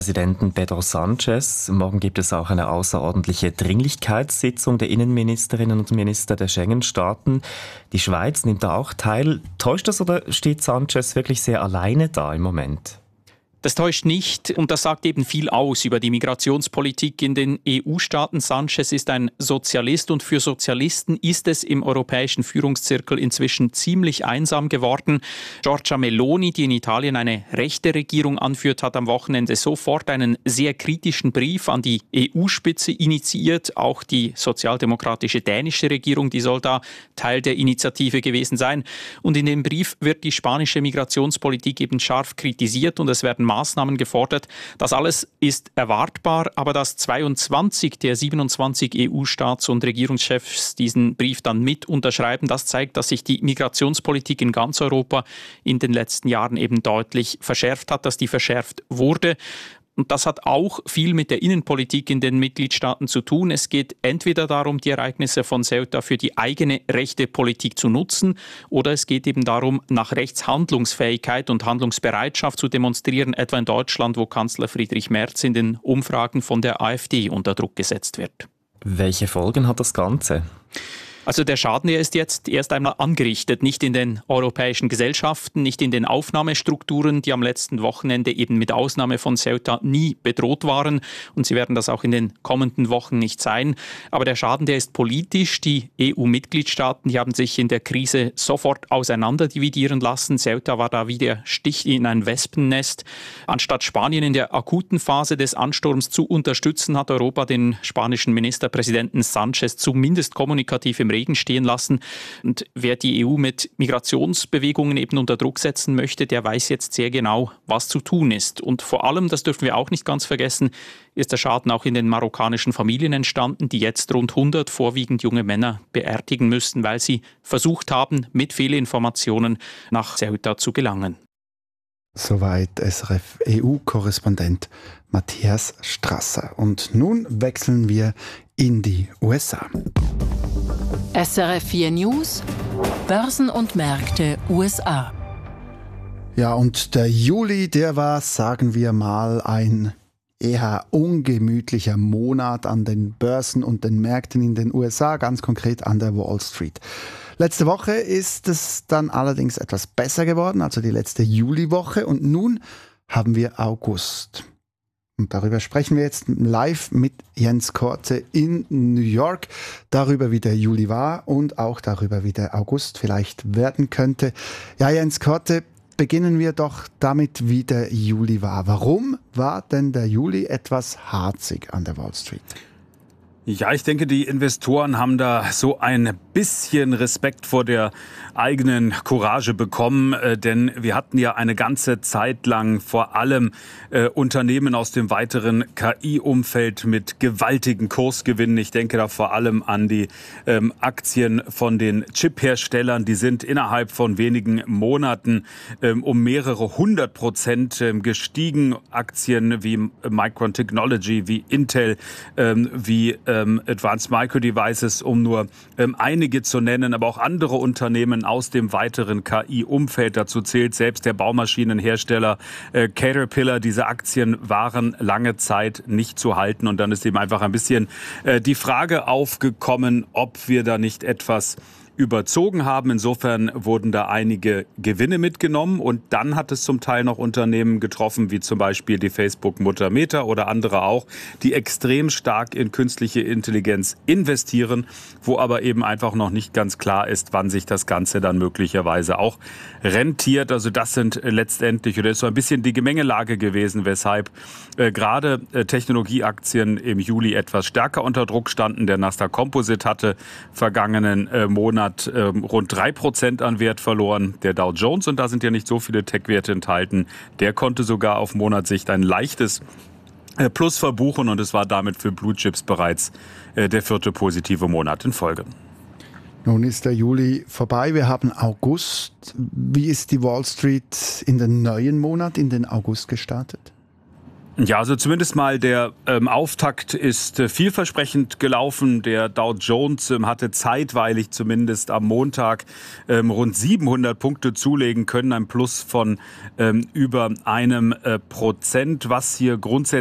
Präsidenten Pedro Sanchez. Morgen gibt es auch eine außerordentliche Dringlichkeitssitzung der Innenministerinnen und Minister der Schengen-Staaten. Die Schweiz nimmt da auch teil. Täuscht das oder steht Sanchez wirklich sehr alleine da im Moment? Das täuscht nicht und das sagt eben viel aus über die Migrationspolitik in den EU-Staaten. Sanchez ist ein Sozialist und für Sozialisten ist es im europäischen Führungszirkel inzwischen ziemlich einsam geworden. Giorgia Meloni, die in Italien eine rechte Regierung anführt, hat am Wochenende sofort einen sehr kritischen Brief an die EU-Spitze initiiert. Auch die sozialdemokratische dänische Regierung, die soll da Teil der Initiative gewesen sein. Und in dem Brief wird die spanische Migrationspolitik eben scharf kritisiert und es werden Maßnahmen gefordert. Das alles ist erwartbar, aber dass 22 der 27 EU-Staats- und Regierungschefs diesen Brief dann mit unterschreiben, das zeigt, dass sich die Migrationspolitik in ganz Europa in den letzten Jahren eben deutlich verschärft hat, dass die verschärft wurde. Und das hat auch viel mit der Innenpolitik in den Mitgliedstaaten zu tun. Es geht entweder darum, die Ereignisse von Ceuta für die eigene rechte Politik zu nutzen, oder es geht eben darum, nach rechts Handlungsfähigkeit und Handlungsbereitschaft zu demonstrieren, etwa in Deutschland, wo Kanzler Friedrich Merz in den Umfragen von der AfD unter Druck gesetzt wird. Welche Folgen hat das Ganze? Also der Schaden, der ist jetzt erst einmal angerichtet, nicht in den europäischen Gesellschaften, nicht in den Aufnahmestrukturen, die am letzten Wochenende eben mit Ausnahme von Ceuta nie bedroht waren und sie werden das auch in den kommenden Wochen nicht sein. Aber der Schaden, der ist politisch. Die EU-Mitgliedstaaten, die haben sich in der Krise sofort auseinanderdividieren lassen. Ceuta war da wie der Stich in ein Wespennest. Anstatt Spanien in der akuten Phase des Ansturms zu unterstützen, hat Europa den spanischen Ministerpräsidenten Sanchez zumindest kommunikativ im Regen stehen lassen. Und wer die EU mit Migrationsbewegungen eben unter Druck setzen möchte, der weiß jetzt sehr genau, was zu tun ist. Und vor allem, das dürfen wir auch nicht ganz vergessen, ist der Schaden auch in den marokkanischen Familien entstanden, die jetzt rund 100 vorwiegend junge Männer beerdigen müssten, weil sie versucht haben, mit Fehlinformationen nach Ceuta zu gelangen. Soweit SRF EU-Korrespondent Matthias Strasser. Und nun wechseln wir in die USA. SRF 4 News, Börsen und Märkte USA. Ja, und der Juli, der war, sagen wir mal, ein eher ungemütlicher Monat an den Börsen und den Märkten in den USA, ganz konkret an der Wall Street. Letzte Woche ist es dann allerdings etwas besser geworden, also die letzte Juliwoche, und nun haben wir August. Und darüber sprechen wir jetzt live mit Jens Korte in New York, darüber wie der Juli war und auch darüber wie der August vielleicht werden könnte. Ja, Jens Korte, beginnen wir doch damit, wie der Juli war. Warum war denn der Juli etwas harzig an der Wall Street? Ja, ich denke, die Investoren haben da so ein bisschen Respekt vor der eigenen Courage bekommen, denn wir hatten ja eine ganze Zeit lang vor allem Unternehmen aus dem weiteren KI-Umfeld mit gewaltigen Kursgewinnen. Ich denke da vor allem an die Aktien von den Chip-Herstellern. Die sind innerhalb von wenigen Monaten um mehrere 100% gestiegen. Aktien wie Micron Technology, wie Intel, wie Advanced Micro Devices, um nur einige zu nennen, aber auch andere Unternehmen aus dem weiteren KI-Umfeld. Dazu zählt selbst der Baumaschinenhersteller Caterpillar. Diese Aktien waren lange Zeit nicht zu halten und dann ist eben einfach ein bisschen die Frage aufgekommen, ob wir da nicht etwas überzogen haben. Insofern wurden da einige Gewinne mitgenommen und dann hat es zum Teil noch Unternehmen getroffen, wie zum Beispiel die Facebook-Mutter Meta oder andere auch, die extrem stark in künstliche Intelligenz investieren, wo aber eben einfach noch nicht ganz klar ist, wann sich das Ganze dann möglicherweise auch rentiert. Also das sind letztendlich, oder ist so ein bisschen die Gemengelage gewesen, weshalb gerade Technologieaktien im Juli etwas stärker unter Druck standen. Der Nasdaq Composite hatte vergangenen Monat rund 3% an Wert verloren. Der Dow Jones, und da sind ja nicht so viele Tech-Werte enthalten, der konnte sogar auf Monatssicht ein leichtes Plus verbuchen und es war damit für Blue Chips bereits der 4. positive Monat in Folge. Nun ist der Juli vorbei, wir haben August. Wie ist die Wall Street in den neuen Monat, in den August gestartet? Ja, also zumindest mal der Auftakt ist vielversprechend gelaufen. Der Dow Jones hatte zeitweilig zumindest am Montag rund 700 Punkte zulegen können, ein Plus von über 1%, was hier grundsätzlich